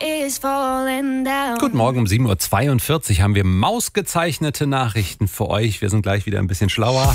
is falling down. Guten Morgen, um 7.42 Uhr haben wir mausgezeichnete Nachrichten für euch. Wir sind gleich wieder ein bisschen schlauer.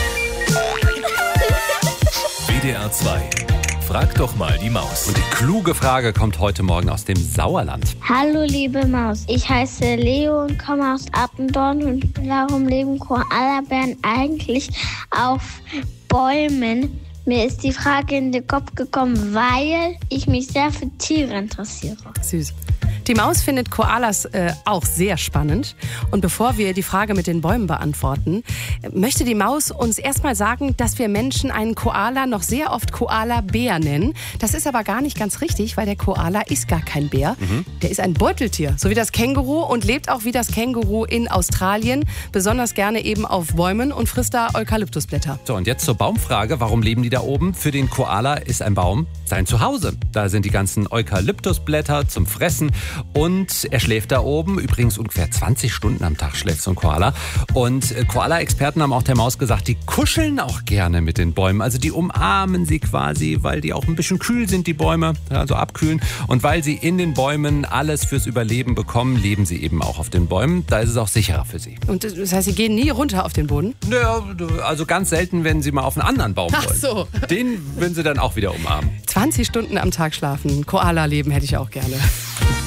WDR 2. Frag doch mal die Maus. Und die kluge Frage kommt heute Morgen aus dem Sauerland. Hallo liebe Maus, ich heiße Leo und komme aus Appendorn. Und warum leben Koalabären eigentlich auf Bäumen? Mir ist die Frage in den Kopf gekommen, weil ich mich sehr für Tiere interessiere. Süß. Die Maus findet Koalas auch sehr spannend. Und bevor wir die Frage mit den Bäumen beantworten, möchte die Maus uns erstmal sagen, dass wir Menschen einen Koala noch sehr oft Koalabär nennen. Das ist aber gar nicht ganz richtig, weil der Koala ist gar kein Bär. Der ist ein Beuteltier, so wie das Känguru, und lebt auch wie das Känguru in Australien, besonders gerne eben auf Bäumen und frisst da Eukalyptusblätter. So, und jetzt zur Baumfrage. Warum leben die da oben? Für den Koala ist ein Baum sein Zuhause. Da sind die ganzen Eukalyptusblätter zum Fressen. Und er schläft da oben. Übrigens ungefähr 20 Stunden am Tag schläft so ein Koala. Und Koala-Experten haben auch der Maus gesagt, die kuscheln auch gerne mit den Bäumen. Also die umarmen sie quasi, weil die auch ein bisschen kühl sind, die Bäume. Also abkühlen. Und weil sie in den Bäumen alles fürs Überleben bekommen, leben sie eben auch auf den Bäumen. Da ist es auch sicherer für sie. Und das heißt, sie gehen nie runter auf den Boden? Naja, also ganz selten, wenn sie mal auf einen anderen Baum wollen. Ach so. Den würden sie dann auch wieder umarmen. 20 Stunden am Tag schlafen. Koala-Leben hätte ich auch gerne.